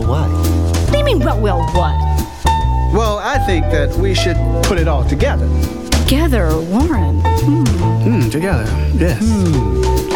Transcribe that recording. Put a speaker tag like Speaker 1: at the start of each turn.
Speaker 1: what?
Speaker 2: What do you mean, well, what?
Speaker 3: Well, I think that we should put it all together.
Speaker 2: Together, Warren.
Speaker 3: Together, yes.